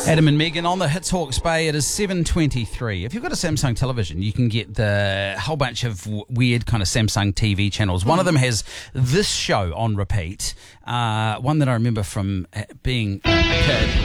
Adam and Megan on the Hits Hawke's Bay. It is 7:23. If you've got a Samsung television, you can get the whole bunch of weird kind of Samsung TV channels. One of them has this show on repeat. One that I remember from being a kid.